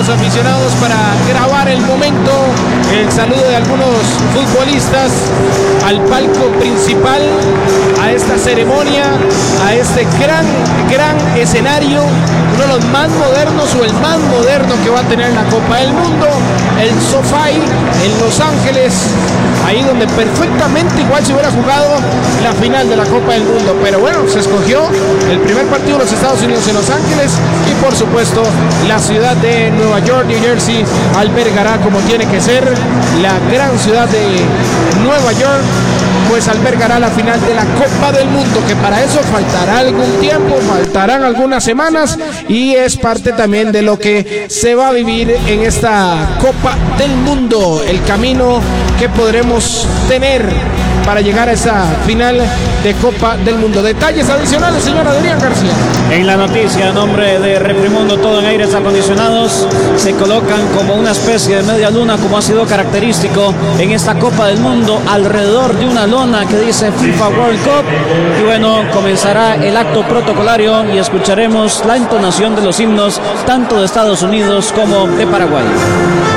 los aficionados para grabar el momento, el saludo de algunos futbolistas al palco principal, a esta ceremonia, a este gran escenario, uno de los más modernos o el más moderno que va a tener la Copa del Mundo, el SoFi en Los Ángeles, ahí donde perfectamente igual se hubiera jugado la final de la Copa del Mundo, pero bueno, se escogió el primer partido de los Estados Unidos en Los Ángeles y por supuesto la ciudad de Nueva York, New Jersey, albergará como tiene que ser, la gran ciudad de Nueva York, pues albergará la final de la Copa del Mundo, que para eso faltará algún tiempo, faltarán algunas semanas y es parte también de lo que se va a vivir en esta Copa del Mundo, el camino que podremos tener para llegar a esa final de Copa del Mundo. Detalles adicionales, señor Adrián García. En la noticia, a nombre de Refrimundo, todo en aires acondicionados, se colocan como una especie de media luna, como ha sido característico en esta Copa del Mundo, alrededor de una lona que dice FIFA World Cup. Y bueno, comenzará el acto protocolario y escucharemos la entonación de los himnos tanto de Estados Unidos como de Paraguay.